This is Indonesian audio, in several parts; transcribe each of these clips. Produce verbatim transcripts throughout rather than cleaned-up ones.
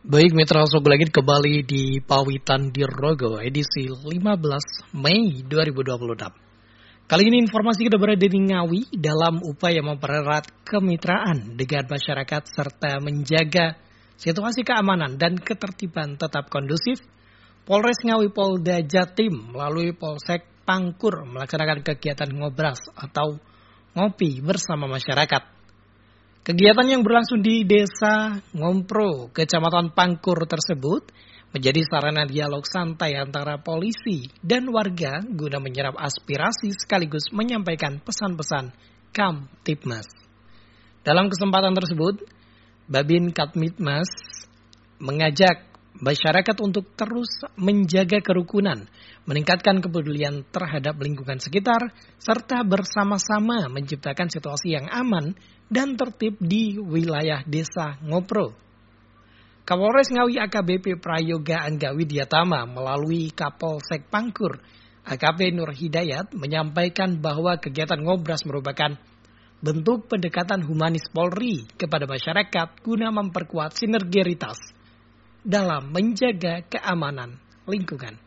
Baik Mitra Sogolagin kembali di Pawitan Dirogo edisi lima belas Mei dua ribu dua puluh enam. Kali ini informasi kita berada di Ngawi dalam upaya mempererat kemitraan dengan masyarakat serta menjaga situasi keamanan dan ketertiban tetap kondusif. Polres Ngawi Polda Jatim melalui Polsek Pangkur melaksanakan kegiatan ngobras atau ngopi bersama masyarakat. Kegiatan yang berlangsung di Desa Ngompro, Kecamatan Pangkur tersebut menjadi sarana dialog santai antara polisi dan warga guna menyerap aspirasi sekaligus menyampaikan pesan-pesan Kamtibmas. Dalam kesempatan tersebut, Babin Kamtibmas mengajak masyarakat untuk terus menjaga kerukunan, meningkatkan kepedulian terhadap lingkungan sekitar, serta bersama-sama menciptakan situasi yang aman dan tertib di wilayah Desa Ngopro. Kapolres Ngawi A K B P Prayoga Angga Widyatama melalui Kapolsek Pangkur A K P Nur Hidayat menyampaikan bahwa kegiatan ngobras merupakan bentuk pendekatan humanis Polri kepada masyarakat guna memperkuat sinergitas dalam menjaga keamanan lingkungan.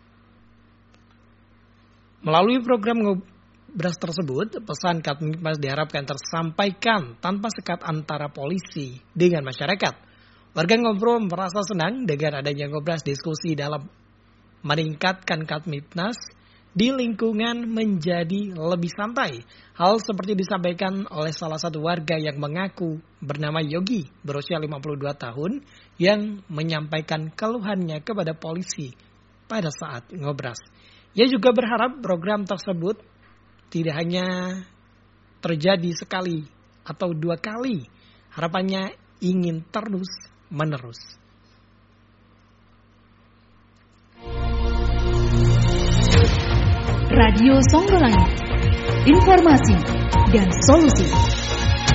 Melalui program ngobras tersebut, pesan Kamtibmas diharapkan tersampaikan tanpa sekat antara polisi dengan masyarakat. Warga Ngopro merasa senang dengan adanya ngobras diskusi dalam meningkatkan Kamtibmas di lingkungan menjadi lebih santai. Hal seperti disampaikan oleh salah satu warga yang mengaku bernama Yogi, berusia lima puluh dua tahun, yang menyampaikan keluhannya kepada polisi pada saat ngobras. Ia juga berharap program tersebut tidak hanya terjadi sekali atau dua kali. Harapannya ingin terus menerus. Radio Songgolangit, informasi dan solusi.